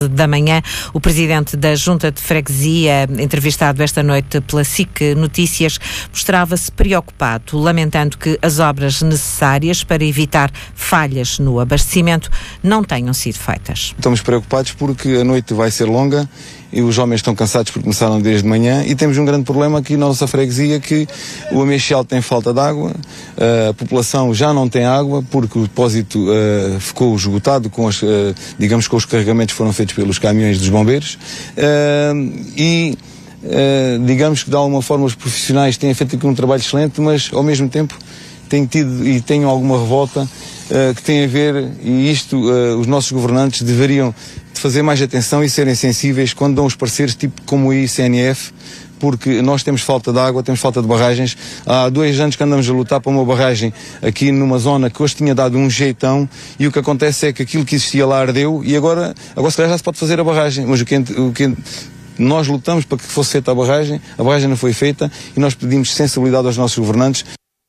da manhã. O presidente da Junta de Freguesia, entrevistado esta noite pela SIC Notícias, mostrava-se preocupado, lamentando que as obras necessárias para evitar falhas no abastecimento não tenham sido feitas. Estamos preocupados porque a noite vai ser longa e os homens estão cansados porque começaram desde manhã e temos um grande problema aqui na nossa freguesia, que o Ameixal tem falta de água, a população já não tem água porque o depósito ficou esgotado com os carregamentos foram feitos pelos caminhões dos bombeiros digamos que de alguma forma os profissionais têm feito aqui um trabalho excelente, mas ao mesmo tempo tenho alguma revolta que tem a ver, e isto os nossos governantes deveriam fazer mais atenção e serem sensíveis quando dão os pareceres tipo como o ICNF, porque nós temos falta de água, temos falta de barragens. Há 2 anos que andamos a lutar para uma barragem aqui numa zona que hoje tinha dado um jeitão, e o que acontece é que aquilo que existia lá ardeu e agora se calhar já se pode fazer a barragem, mas o que nós lutamos para que fosse feita a barragem não foi feita e nós pedimos sensibilidade aos nossos governantes.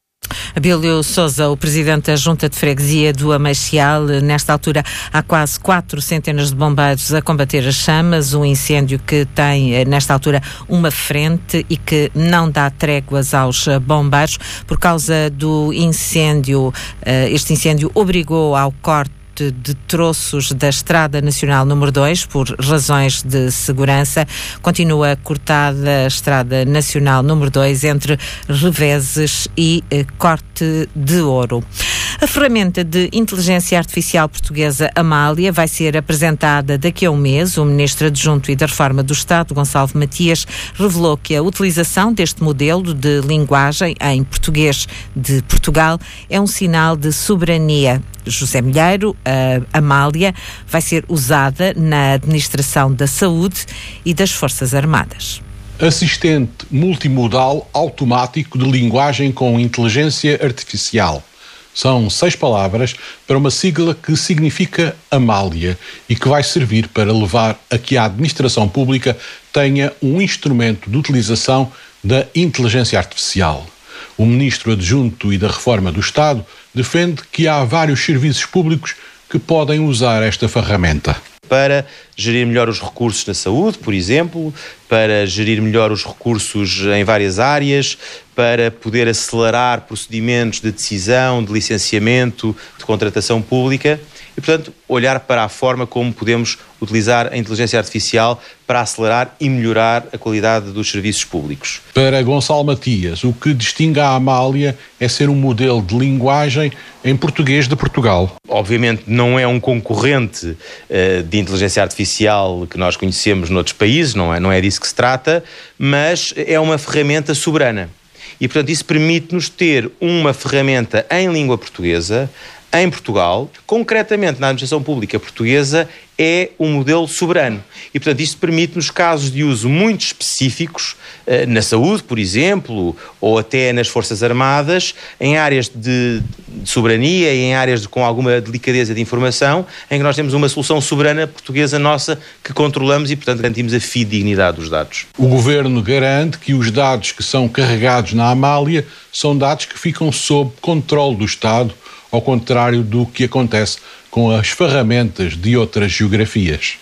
Abílio Sousa, o presidente da Junta de Freguesia do Ameixal. Nesta altura há quase 400 de bombeiros a combater as chamas, um incêndio que tem nesta altura uma frente e que não dá tréguas aos bombeiros. Por causa do incêndio, este incêndio obrigou ao corte de troços da Estrada Nacional número 2 por razões de segurança. Continua cortada a Estrada Nacional número 2 entre Reveses e Corte de Ouro. A ferramenta de inteligência artificial portuguesa Amália vai ser apresentada daqui a um mês. O ministro adjunto e da Reforma do Estado, Gonçalo Matias, revelou que a utilização deste modelo de linguagem em português de Portugal é um sinal de soberania. José Milheiro, a Amália vai ser usada na administração da saúde e das Forças Armadas. Assistente multimodal automático de linguagem com inteligência artificial. São 6 palavras para uma sigla que significa Amália e que vai servir para levar a que a administração pública tenha um instrumento de utilização da inteligência artificial. O ministro adjunto e da Reforma do Estado defende que há vários serviços públicos que podem usar esta ferramenta. Para gerir melhor os recursos na saúde, por exemplo, para gerir melhor os recursos em várias áreas, para poder acelerar procedimentos de decisão, de licenciamento, de contratação pública e, portanto, olhar para a forma como podemos utilizar a inteligência artificial para acelerar e melhorar a qualidade dos serviços públicos. Para Gonçalo Matias, o que distingue a Amália é ser um modelo de linguagem em português de Portugal. Obviamente não é um concorrente de inteligência artificial que nós conhecemos noutros países, não é disso que se trata, mas é uma ferramenta soberana. E, portanto, isso permite-nos ter uma ferramenta em língua portuguesa, em Portugal, concretamente na administração pública portuguesa, é um modelo soberano. E, portanto, isto permite-nos casos de uso muito específicos, na saúde, por exemplo, ou até nas Forças Armadas, em áreas de soberania e em áreas com alguma delicadeza de informação, em que nós temos uma solução soberana portuguesa nossa que controlamos e, portanto, garantimos a fidedignidade dos dados. O Governo garante que os dados que são carregados na Amália são dados que ficam sob controle do Estado, ao contrário do que acontece com as ferramentas de outras geografias.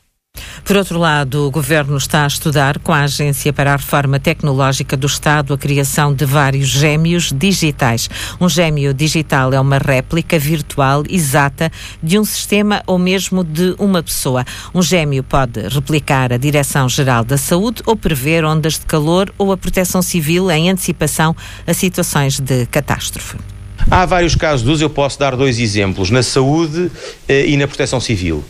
Por outro lado, o Governo está a estudar com a Agência para a Reforma Tecnológica do Estado a criação de vários gêmeos digitais. Um gêmeo digital é uma réplica virtual exata de um sistema ou mesmo de uma pessoa. Um gêmeo pode replicar a Direção-Geral da Saúde ou prever ondas de calor ou a Proteção Civil em antecipação a situações de catástrofe. Há vários casos de uso, eu posso dar 2 exemplos, na saúde e na proteção civil.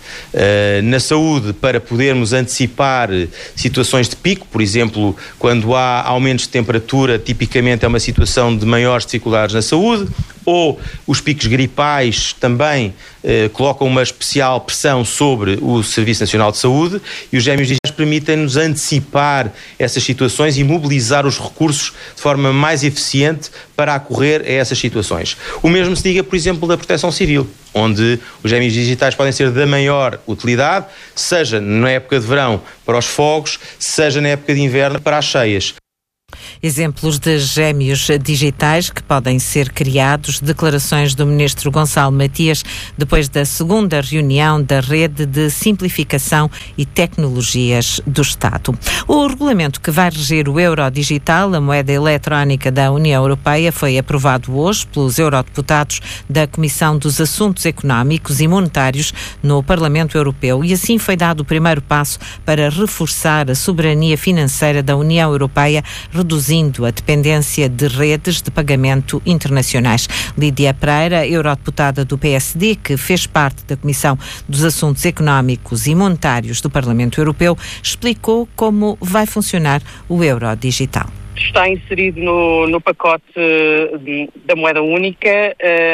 Na saúde, para podermos antecipar situações de pico, por exemplo, quando há aumentos de temperatura, tipicamente é uma situação de maiores dificuldades na saúde, ou os picos gripais também colocam uma especial pressão sobre o Serviço Nacional de Saúde, e os gêmeos digitais permitem-nos antecipar essas situações e mobilizar os recursos de forma mais eficiente para acorrer a essas situações. O mesmo se diga, por exemplo, da proteção civil, onde os gêmeos digitais podem ser da maior utilidade, seja na época de verão para os fogos, seja na época de inverno para as cheias. Exemplos de gêmeos digitais que podem ser criados, declarações do ministro Gonçalo Matias depois da segunda reunião da Rede de Simplificação e Tecnologias do Estado. O regulamento que vai reger o euro digital, a moeda eletrónica da União Europeia, foi aprovado hoje pelos eurodeputados da Comissão dos Assuntos Económicos e Monetários no Parlamento Europeu e assim foi dado o primeiro passo para reforçar a soberania financeira da União Europeia, reduzindo a dependência de redes de pagamento internacionais. Lídia Pereira, eurodeputada do PSD, que fez parte da Comissão dos Assuntos Económicos e Monetários do Parlamento Europeu, explicou como vai funcionar o euro digital. Está inserido no pacote da moeda única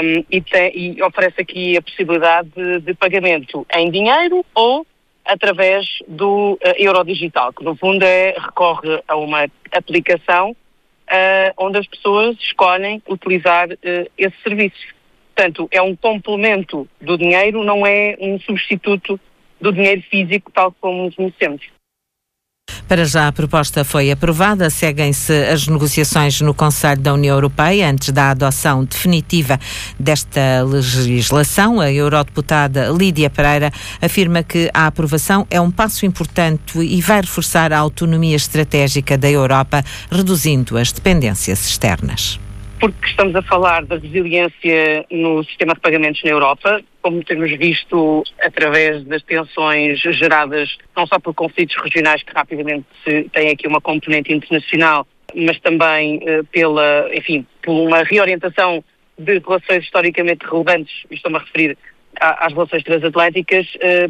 e oferece aqui a possibilidade de pagamento em dinheiro ou através do euro digital, que no fundo recorre a uma aplicação onde as pessoas escolhem utilizar esse serviço. Portanto, é um complemento do dinheiro, não é um substituto do dinheiro físico tal como o conhecemos. Para já a proposta foi aprovada, seguem-se as negociações no Conselho da União Europeia antes da adoção definitiva desta legislação. A eurodeputada Lídia Pereira afirma que a aprovação é um passo importante e vai reforçar a autonomia estratégica da Europa, reduzindo as dependências externas. Porque estamos a falar da resiliência no sistema de pagamentos na Europa, como temos visto através das tensões geradas não só por conflitos regionais que rapidamente têm aqui uma componente internacional, mas também por uma reorientação de relações historicamente relevantes, estou-me a referir às relações transatlânticas,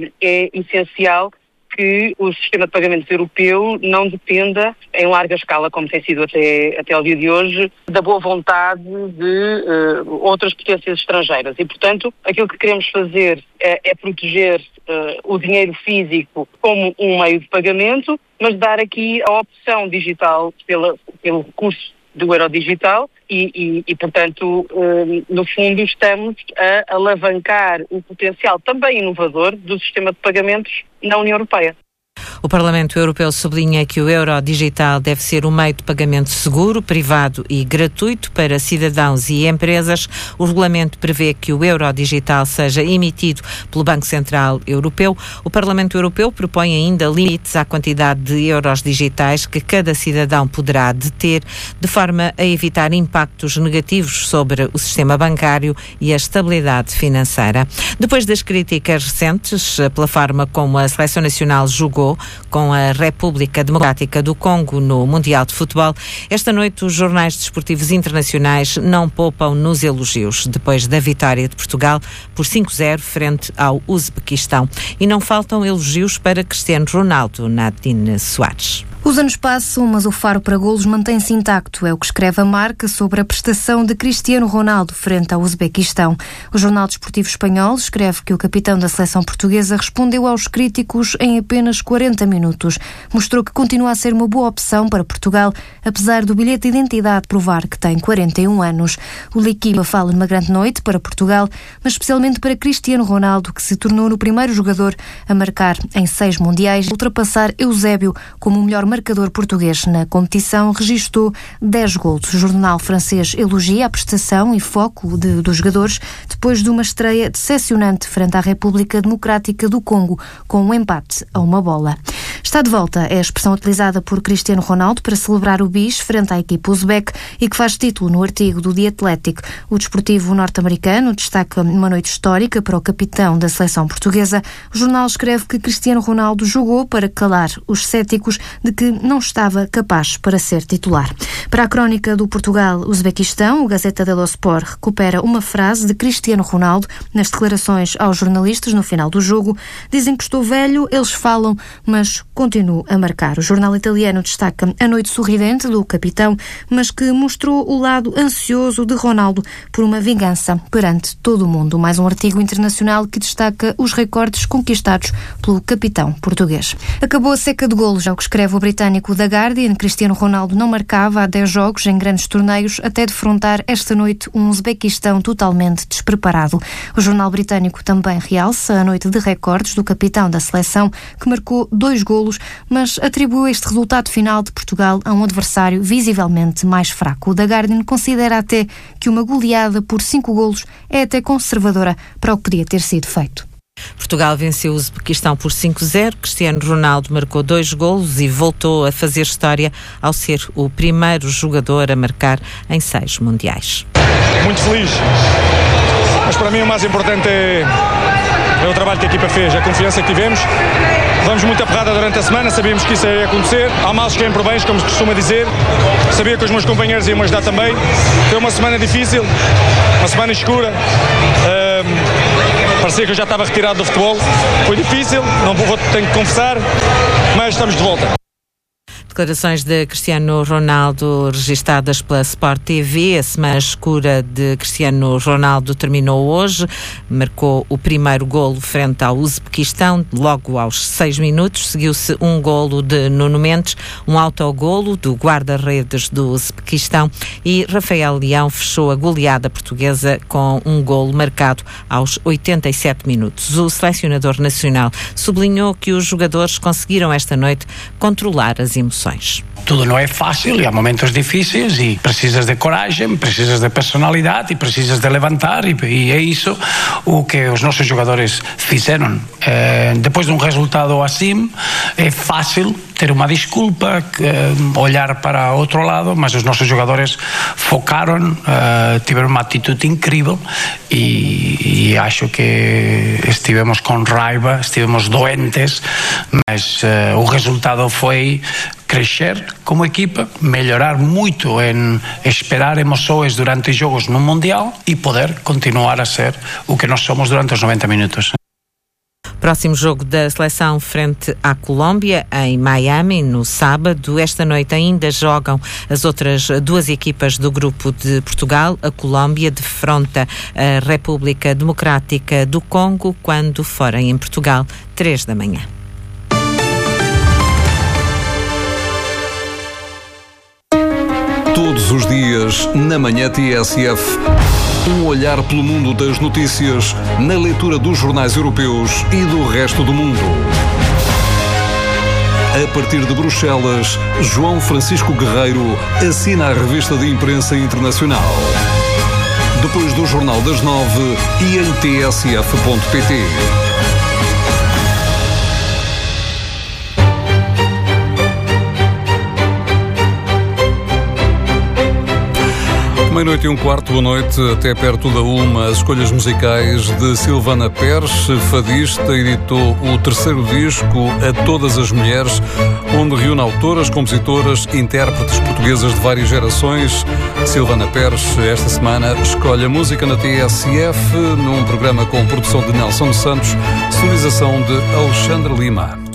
é essencial que o sistema de pagamentos europeu não dependa em larga escala, como tem sido até ao dia de hoje, da boa vontade de outras potências estrangeiras. E, portanto, aquilo que queremos fazer é proteger o dinheiro físico como um meio de pagamento, mas dar aqui a opção digital pelo recurso do euro digital e, portanto, no fundo estamos a alavancar o potencial também inovador do sistema de pagamentos na União Europeia. O Parlamento Europeu sublinha que o euro digital deve ser um meio de pagamento seguro, privado e gratuito para cidadãos e empresas. O regulamento prevê que o euro digital seja emitido pelo Banco Central Europeu. O Parlamento Europeu propõe ainda limites à quantidade de euros digitais que cada cidadão poderá deter, de forma a evitar impactos negativos sobre o sistema bancário e a estabilidade financeira. Depois das críticas recentes pela forma como a Seleção Nacional jogou com a República Democrática do Congo no Mundial de Futebol, esta noite os jornais desportivos internacionais não poupam nos elogios depois da vitória de Portugal por 5-0 frente ao Uzbequistão. E não faltam elogios para Cristiano Ronaldo, Nadine Soares. Os anos passam, mas o faro para golos mantém-se intacto. É o que escreve a Marca sobre a prestação de Cristiano Ronaldo frente ao Uzbequistão. O jornal desportivo espanhol escreve que o capitão da seleção portuguesa respondeu aos críticos em apenas 40 minutos. Mostrou que continua a ser uma boa opção para Portugal, apesar do bilhete de identidade provar que tem 41 anos. O L'Equipe fala numa grande noite para Portugal, mas especialmente para Cristiano Ronaldo, que se tornou no primeiro jogador a marcar em 6 mundiais, ultrapassar Eusébio como o melhor marcador português na competição, registou 10 golos. O jornal francês elogia a prestação e foco dos jogadores depois de uma estreia decepcionante frente à República Democrática do Congo, com um empate a uma bola. Está de volta é a expressão utilizada por Cristiano Ronaldo para celebrar o bis frente à equipa uzbeque e que faz título no artigo do The Athletic. O desportivo norte-americano destaca uma noite histórica para o capitão da seleção portuguesa. O jornal escreve que Cristiano Ronaldo jogou para calar os céticos de que não estava capaz para ser titular. Para a crónica do Portugal-Uzbequistão, o Gazeta dello Sport recupera uma frase de Cristiano Ronaldo nas declarações aos jornalistas no final do jogo. Dizem que estou velho, eles falam, mas continuo a marcar. O jornal italiano destaca a noite sorridente do capitão, mas que mostrou o lado ansioso de Ronaldo por uma vingança perante todo o mundo. Mais um artigo internacional que destaca os recordes conquistados pelo capitão português. Acabou a seca de golos, é o que escreve o britânico The Guardian. Cristiano Ronaldo não marcava há 10 jogos em grandes torneios até defrontar esta noite um Uzbequistão totalmente despreparado. O jornal britânico também realça a noite de recordes do capitão da seleção, que marcou 2 golos golos, mas atribuiu este resultado final de Portugal a um adversário visivelmente mais fraco. O The Guardian considera até que uma goleada por 5 golos é até conservadora para o que podia ter sido feito. Portugal venceu o Uzbequistão por 5-0. Cristiano Ronaldo marcou 2 golos e voltou a fazer história ao ser o primeiro jogador a marcar em 6 mundiais. Muito feliz, mas para mim o mais importante é o trabalho que a equipa fez, a confiança que tivemos. Vamos muito aperrada durante a semana, sabíamos que isso ia acontecer. Há males que vêm por bens, como se costuma dizer. Sabia que os meus companheiros iam me ajudar também. Foi uma semana difícil, uma semana escura. Parecia que eu já estava retirado do futebol. Foi difícil, tenho que confessar, mas estamos de volta. Declarações de Cristiano Ronaldo registadas pela Sport TV. A semana escura de Cristiano Ronaldo terminou hoje. Marcou o primeiro golo frente ao Uzbequistão, logo aos 6 minutos. Seguiu-se um golo de Nuno Mendes, um autogolo do guarda-redes do Uzbequistão e Rafael Leão fechou a goleada portuguesa com um golo marcado aos 87 minutos. O selecionador nacional sublinhou que os jogadores conseguiram esta noite controlar as emoções. Tudo não é fácil e há momentos difíceis e precisas de coragem, precisas de personalidade e precisas de levantar e é isso o que os nossos jogadores fizeram. Depois de um resultado assim, é fácil ter uma desculpa, olhar para outro lado, mas os nossos jogadores focaram, tiveram uma atitude incrível e acho que estivemos com raiva, estivemos doentes, mas o resultado foi crescer como equipa, melhorar muito em esperar emoções durante jogos no Mundial e poder continuar a ser o que nós somos durante os 90 minutos. Próximo jogo da seleção frente à Colômbia, em Miami, no sábado. Esta noite ainda jogam as outras 2 equipas do grupo de Portugal. A Colômbia defronta a República Democrática do Congo quando forem em Portugal, 3 da manhã. Todos os dias, na Manhã TSF, um olhar pelo mundo das notícias, na leitura dos jornais europeus e do resto do mundo. A partir de Bruxelas, João Francisco Guerreiro assina a revista de imprensa internacional. Depois do Jornal das 9 e em tsf.pt. Meia-noite e um quarto, boa noite, até perto da 1, as escolhas musicais de Silvana Pérez, fadista, editou o 3º disco A Todas as Mulheres, onde reúne autoras, compositoras, intérpretes portuguesas de várias gerações. Silvana Pérez, esta semana, escolhe a música na TSF, num programa com produção de Nelson Santos, sonorização de Alexandre Lima.